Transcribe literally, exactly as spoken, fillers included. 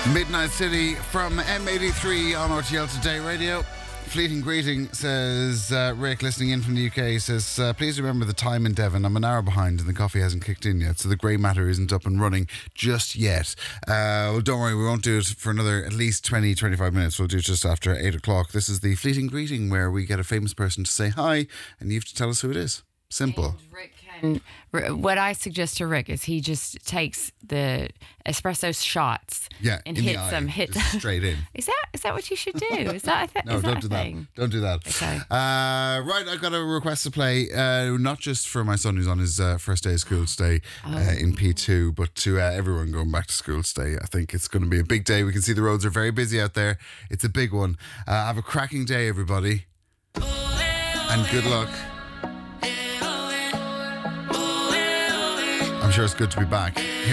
Midnight City from M eighty-three on R T L Today Radio. Fleeting greeting, says uh, Rick, listening in from the U K, says, uh, please remember the time in Devon. I'm an hour behind and the coffee hasn't kicked in yet, so the grey matter isn't up and running just yet. Uh, well, don't worry, we won't do it for another at least twenty, twenty-five minutes. We'll do it just after eight o'clock. This is the Fleeting Greeting, where we get a famous person to say hi and you have to tell us who it is. Simple. And Rick can, what I suggest to Rick is he just takes the espresso shots Yeah, and in the hits eye, them. Hit just straight in. Is that is that what you should do? Is that a th- No, is don't that do a that. thing? Don't do that. Okay. Uh, right, I've got a request to play, uh, not just for my son who's on his uh, first day of school today uh, in P two, but to uh, everyone going back to school today. I think it's going to be a big day. We can see the roads are very busy out there. It's a big one. Uh, have a cracking day, everybody. And good luck. I'm sure it's good to be back.